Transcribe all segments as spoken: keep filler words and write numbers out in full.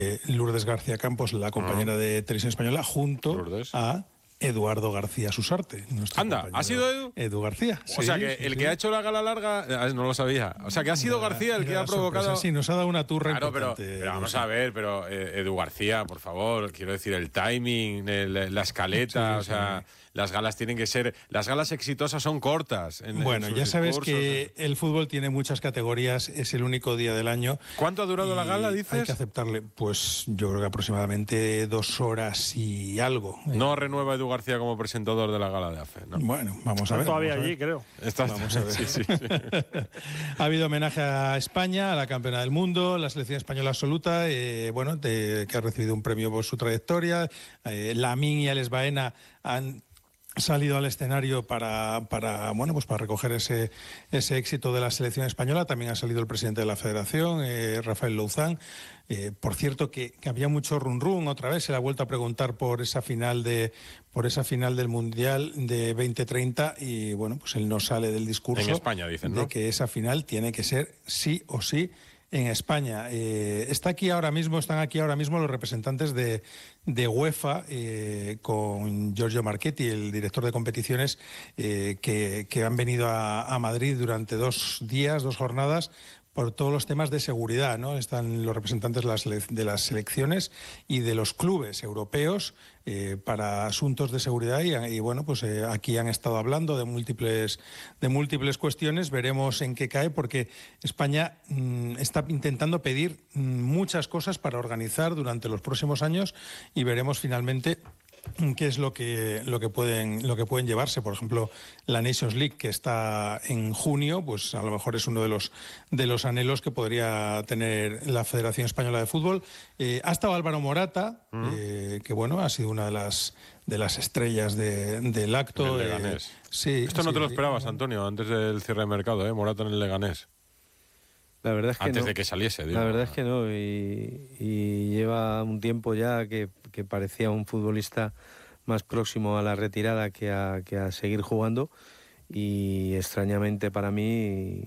eh, Lourdes García Campos, la compañera uh-huh. de Televisión Española, junto Lourdes. a Eduardo García Susarte. Anda, ¿ha sido Edu? Edu García. O sí, sea que sí, el sí. que ha hecho la gala larga, no lo sabía. O sea que ha sido mira, García el que ha provocado. Sorpresa. Sí, nos ha dado una turra claro, importante. Pero, pero vamos a ver, pero eh, Edu García, por favor, quiero decir, el timing, el, la escaleta, sí, o sea, sí. las galas tienen que ser. Las galas exitosas son cortas. En, bueno, en ya sabes discursos. que el fútbol tiene muchas categorías, es el único día del año. ¿Cuánto ha durado la gala, dices? Hay que aceptarle, pues yo creo que aproximadamente dos horas y algo. No renueva Edu García como presentador de la gala de A F E, ¿no? Bueno, vamos a ver. Todavía vamos a ver. allí, creo. Está, vamos a ver. Sí, sí, sí. Ha habido homenaje a España, a la campeona del mundo, la selección española absoluta, eh, bueno, de, que ha recibido un premio por su trayectoria. Eh, Lamine y Alex Baena han salido al escenario para, para bueno pues para recoger ese ese éxito de la selección española. También ha salido el presidente de la Federación, eh, Rafael Louzán. Eh, por cierto que, que había mucho run run, otra vez se le ha vuelto a preguntar por esa final de por esa final del Mundial de veinte treinta y bueno, pues él no sale del discurso en España, dicen, ¿no? de que esa final tiene que ser sí o sí en España. Eh, está aquí ahora mismo, están aquí ahora mismo los representantes de, de UEFA eh, con Giorgio Marchetti, el director de competiciones, eh, que, que han venido a, a Madrid durante dos días, dos jornadas, por todos los temas de seguridad, ¿no? Están los representantes de las, de las selecciones y de los clubes europeos eh, para asuntos de seguridad y, y bueno, pues eh, aquí han estado hablando de múltiples de múltiples cuestiones. Veremos en qué cae, porque España mmm, está intentando pedir mmm, muchas cosas para organizar durante los próximos años y veremos finalmente qué es lo que lo que pueden lo que pueden llevarse. Por ejemplo, la Nations League, que está en junio, pues a lo mejor es uno de los de los anhelos que podría tener la Federación Española de Fútbol. Eh, ha estado Álvaro Morata, mm. eh, que bueno, ha sido una de las de las estrellas de, del acto. El Leganés. Eh, sí, Esto no sí, te lo esperabas, Antonio, antes del cierre de mercado, ¿eh? Morata en el Leganés. La verdad es que Antes no. de que saliese, digo. La verdad es que no, y, y lleva un tiempo ya que, que parecía un futbolista más próximo a la retirada que a, que a seguir jugando, y extrañamente para mí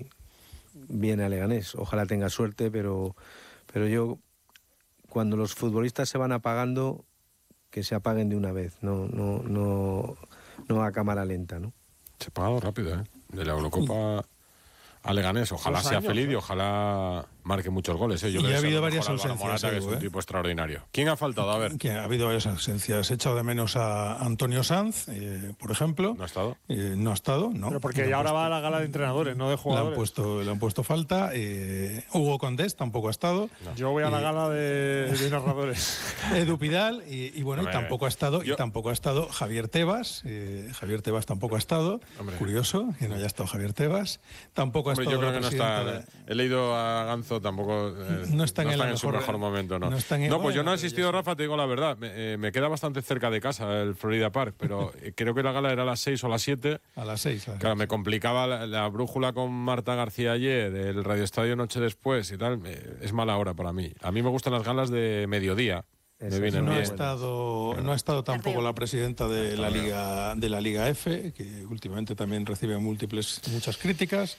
viene a Leganés. Ojalá tenga suerte, pero, pero yo, cuando los futbolistas se van apagando, que se apaguen de una vez, no, no, no, no a cámara lenta, ¿no? Se ha apagado rápido, ¿eh? De la Eurocopa a Leganés, ojalá sea años, feliz, ¿eh? Y ojalá marque muchos goles, ¿eh? Yo y creo ha que habido varias ausencias, ausencias, que es un ¿eh? tipo extraordinario. ¿Quién ha faltado? A ver. Que ha habido varias ausencias. He echado de menos a Antonio Sanz, eh, por ejemplo. ¿No ha estado? Eh, no ha estado, ¿no? Pero porque ya ahora va a la gala de entrenadores, no de jugadores. Le han puesto, le han puesto falta. Eh, Hugo Condés tampoco ha estado. No. Yo voy a la gala de, de narradores. Edu Pidal, y, y bueno, y tampoco ha estado. Yo... Y tampoco ha estado Javier Tebas. Eh, Javier Tebas tampoco ha estado. Hombre. Curioso que no haya estado Javier Tebas. Tampoco ha Hombre, estado. Yo creo la que no está. De... He leído a Ganzo, tampoco. Eh, no está en, no el está en mejor, su mejor momento, ¿no? No, está en no pues bueno, yo no he asistido, Rafa, te digo la verdad. Me, eh, me queda bastante cerca de casa el Florida Park, pero creo que la gala era a las seis o a las siete. A las seis. A las claro, seis. Me complicaba la, la brújula con Marta García ayer, el Radio Estadio Noche Después y tal. Eh, es mala hora para mí. A mí me gustan las galas de mediodía. Me vienen no bien. ha estado no ha estado tampoco la presidenta de la Liga de la Liga F, que últimamente también recibe múltiples muchas críticas.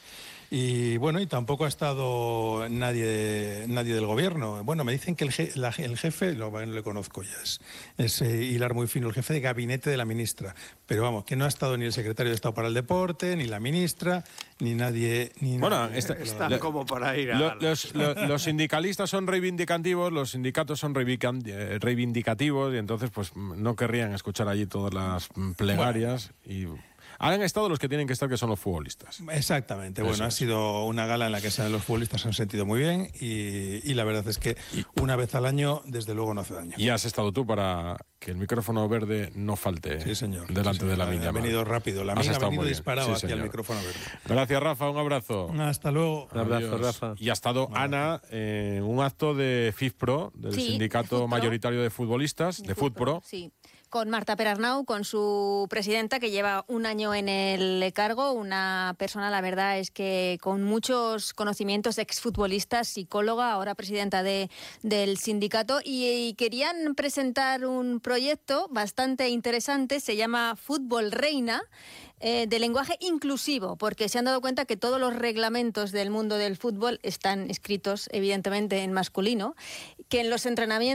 Y bueno, y tampoco ha estado nadie nadie del gobierno. Bueno, me dicen que el, je, la, el jefe, lo, no le conozco ya, es, es eh, hilar muy fino, el jefe de gabinete de la ministra. Pero vamos, que no ha estado ni el secretario de Estado para el Deporte, ni la ministra, ni nadie... Ni bueno, nadie, esta, están lo, como para ir a... Lo, los, lo, los sindicalistas son reivindicativos, los sindicatos son reivindicativos, y entonces pues no querrían escuchar allí todas las plegarias y... Han estado los que tienen que estar, que son los futbolistas. Exactamente. Eso bueno, es. Ha sido una gala en la que los futbolistas se han sentido muy bien y, y la verdad es que una vez al año, desde luego, no hace daño. Y has estado tú para que el micrófono verde no falte sí, señor. delante sí, señor. de la Miña. Ha venido rápido. La Miña ha venido disparado sí, hacia el micrófono verde. Gracias, Rafa. Un abrazo. Hasta luego. Un abrazo, Adiós. Rafa. Y ha estado bueno. Ana en eh, un acto de FIFPRO, del sí, Sindicato de Mayoritario de Futbolistas, de, de FUTPRO. Sí. con Marta Perarnau, con su presidenta, que lleva un año en el cargo, una persona, la verdad es que con muchos conocimientos, exfutbolista, psicóloga, ahora presidenta de, del sindicato, y, y querían presentar un proyecto bastante interesante, se llama Fútbol Reina, Eh, de lenguaje inclusivo, porque se han dado cuenta que todos los reglamentos del mundo del fútbol están escritos evidentemente en masculino, que en los entrenamientos